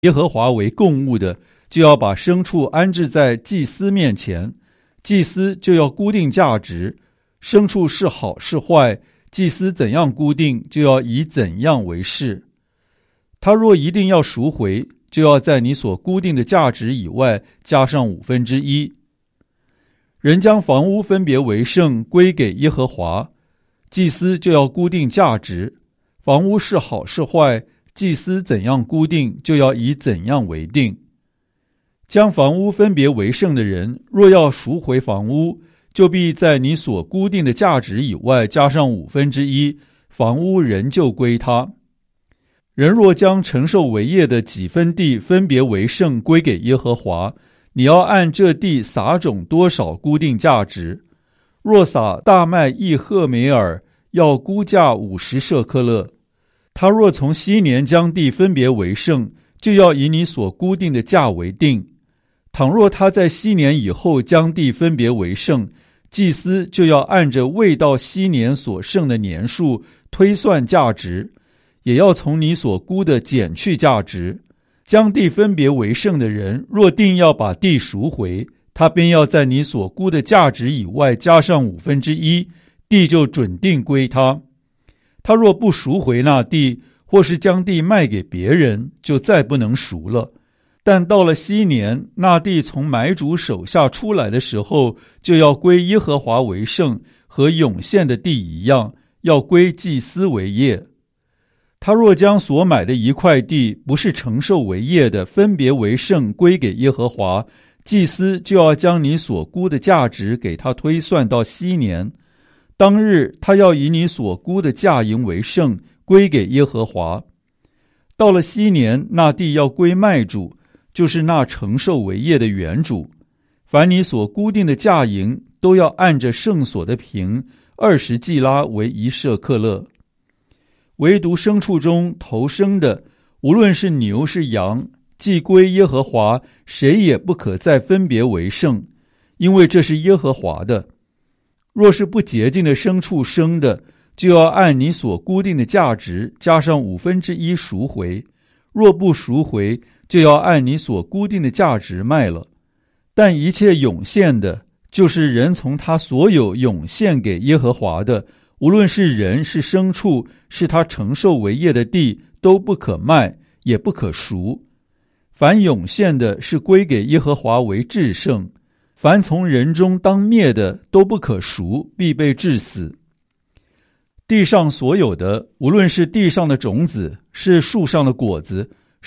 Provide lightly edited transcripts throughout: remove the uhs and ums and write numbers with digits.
耶和华为供物的，就要把牲畜安置在祭司面前，祭司就要估定价值，牲畜是好是坏，祭司怎样估定，就要以怎样为是。他若一定要赎回，就要在你所估定的价值以外加上1/5。人将房屋分别为圣，归给耶和华，祭司就要估定价值，房屋是好是坏，祭司怎样估定，就要以怎样为定。将房屋分别为圣的人，若要赎回房屋，就必在你所估定的价值以外加上1/5，房屋仍旧归他。人若将承受为业的几分地分别为圣归给耶和华，你要按这地撒种多少估定价值。若撒大麦1赫梅尔，要估价50舍克勒。他若从昔年将地分别为圣，就要以你所估定的价为定。倘若他在昔年以后将地分别为圣，祭司就要按着未到昔年所剩的年数推算价值，也要从你所估的减去价值。将地分别为圣的人，若定要把地赎回，他便要在你所估的价值以外加上1/5，地就准定归他。他若不赎回那地，或是将地卖给别人，就再不能赎了。但到了昔年，那地从买主手下出来的时候，就要归耶和华为圣，和涌现的地一样，要归祭司为业。他若将所买的一块地不是承受为业的，分别为圣归给耶和华，祭司就要将你所估的价值给他推算到昔年。当日他要以你所估的价银为圣，归给耶和华。到了昔年，那地要归卖主，就是那承受为业的原主。凡你所估定的价银，都要按着圣所的平20季拉为1舍克勒。唯独牲畜中头生的，无论是牛是羊，既归耶和华，谁也不可再分别为圣，因为这是耶和华的。若是不洁净的牲畜生的，就要按你所估定的价值加上1/5赎回；若不赎回，就要按你所估定的价值卖了。但一切涌现的，就是人从他所有涌现给耶和华的，无论是人是牲畜，是他承受为业的地，都不可卖，也不可赎。凡涌现的，是归给耶和华为至圣。凡从人中当灭的，都不可赎，必被治死。地上所有的，无论是地上的种子，是树上的果子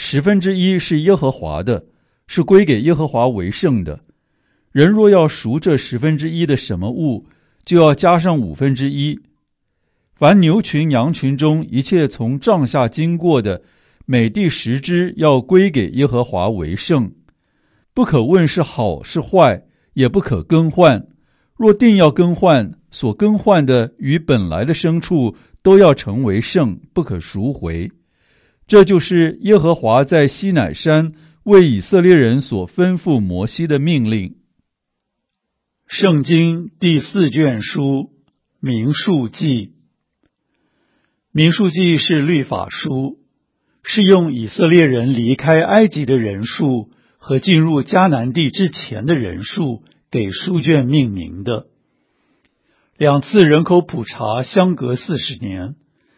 ，1/10是耶和华的，是归给耶和华为圣的。人若要赎这1/10的什么物，就要加上1/5。凡牛群羊群中一切从帐下经过的，每第10只要归给耶和华为圣。不可问是好是坏，也不可更换。若定要更换，所更换的与本来的牲畜都要成为圣，不可赎回。这就是耶和华在西乃山为以色列人所吩咐摩西的命令。 圣经第4卷书民数记。民数记是律法书，是用以色列人离开埃及的人数和进入迦南地之前的人数给书卷命名的。2次人口普查相隔40年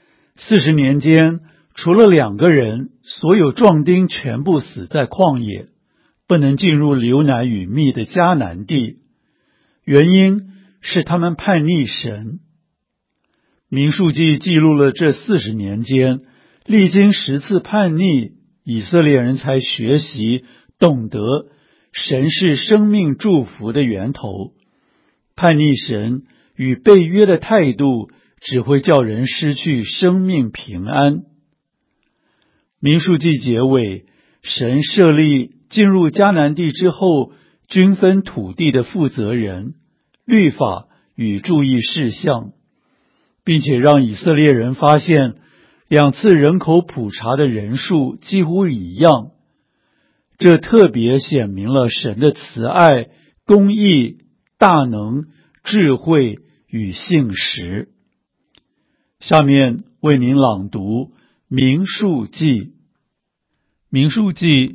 ，40年间，除了2个人，所有壮丁全部死在旷野，不能进入流奶与蜜的迦南地。原因是他们叛逆神。民数记记录了这40年间，历经10次叛逆，以色列人才学习懂得神是生命祝福的源头。叛逆神与背约的态度只会叫人失去生命平安。民数记结尾，神设立进入迦南地之后均分土地的负责人、律法与注意事项，并且让以色列人发现2次人口普查的人数几乎一样。这特别显明了神的慈爱、公义、大能、智慧与信实。下面为您朗读民数记。 民数记